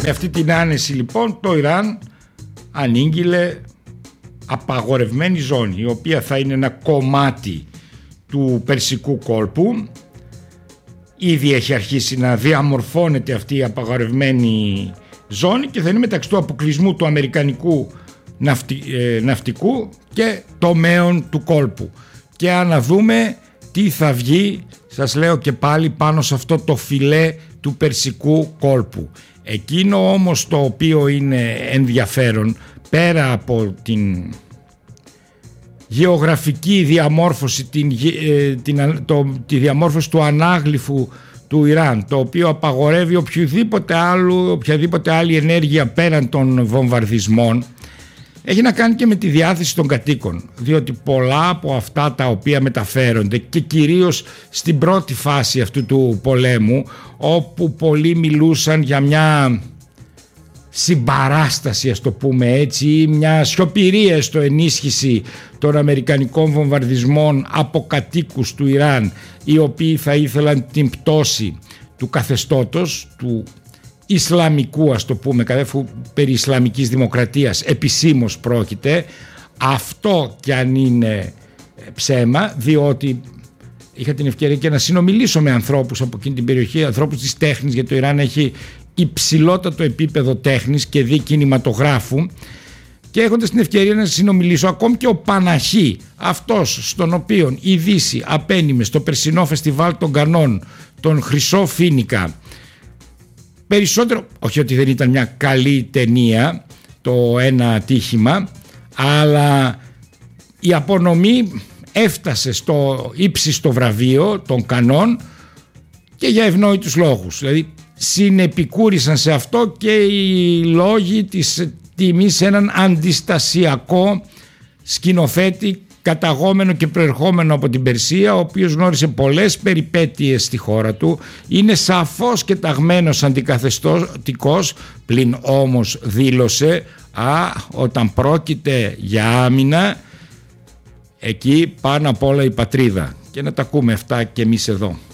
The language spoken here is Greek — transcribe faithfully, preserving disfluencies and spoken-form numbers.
Σε αυτή την άνεση λοιπόν το Ιράν ανήγγειλε απαγορευμένη ζώνη, η οποία θα είναι ένα κομμάτι του Περσικού κόλπου. Ήδη έχει αρχίσει να διαμορφώνεται αυτή η απαγορευμένη ζώνη και θα είναι μεταξύ του αποκλεισμού του αμερικανικού ναυτι, ε, ναυτικού και τομέων του κόλπου. Και αν δούμε τι θα βγει, σας λέω και πάλι, πάνω σε αυτό το φιλέ του Περσικού κόλπου. Εκείνο όμως το οποίο είναι ενδιαφέρον, πέρα από την γεωγραφική διαμόρφωση, την, την, το, τη διαμόρφωση του ανάγλυφου του Ιράν, το οποίο απαγορεύει οποιοδήποτε άλλο, οποιαδήποτε άλλη ενέργεια πέραν των βομβαρδισμών, έχει να κάνει και με τη διάθεση των κατοίκων, διότι πολλά από αυτά τα οποία μεταφέρονται, και κυρίως στην πρώτη φάση αυτού του πολέμου, όπου πολλοί μιλούσαν για μια συμπαράσταση, ας το πούμε έτσι, ή μια σιωπηρή έστω ενίσχυση των αμερικανικών βομβαρδισμών από κατοίκους του Ιράν, οι οποίοι θα ήθελαν την πτώση του καθεστώτος, του Ισλαμικού, ας το πούμε, καθώς περί Ισλαμικής δημοκρατίας επισήμως πρόκειται. Αυτό κι αν είναι ψέμα, διότι είχα την ευκαιρία και να συνομιλήσω με ανθρώπους από εκείνη την περιοχή, ανθρώπους της τέχνης, γιατί το Ιράν έχει υψηλότατο επίπεδο τέχνης και δι κινηματογράφου, και έχοντας την ευκαιρία να συνομιλήσω, ακόμη και ο Παναχή, αυτός στον οποίον η Δύση απένιμε στο περσινό φεστιβάλ των Κανών τον Χρυσό Φοίνικα, περισσότερο, όχι ότι δεν ήταν μια καλή ταινία το ένα ατύχημα, αλλά η απονομή έφτασε στο ύψιστο βραβείο των Κανών και για ευνόητους λόγους. Δηλαδή συνεπικούρησαν σε αυτό και οι λόγοι της τιμής σε έναν αντιστασιακό σκηνοθέτη καταγόμενο και προερχόμενο από την Περσία, ο οποίος γνώρισε πολλές περιπέτειες στη χώρα του, είναι σαφώς και ταγμένος αντικαθεστωτικός, πλην όμως δήλωσε α, όταν πρόκειται για άμυνα, εκεί πάνω απ' όλα η πατρίδα. Και να τα ακούμε αυτά και εμείς εδώ.